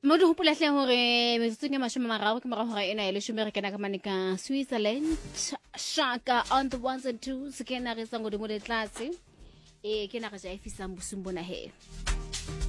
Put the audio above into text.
mo di hopola hle hore metsotsong e 30 ke mara hore ena ile shume re kena ka mane ka Switzerland. Shaka on the ones and twos ke na re sa ngodimo le tlase ke na ga ja e fisang bosung bona he.